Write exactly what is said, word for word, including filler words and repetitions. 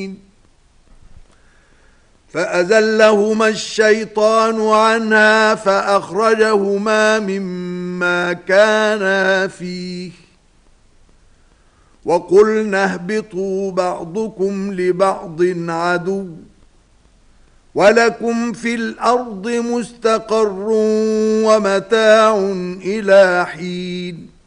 فأزلهما الشيطان عنها فأخرجهما مما كانا فيه وقلنا اهبطوا بعضكم لبعض عدو ولكم في الأرض مستقر ومتاع إلى حين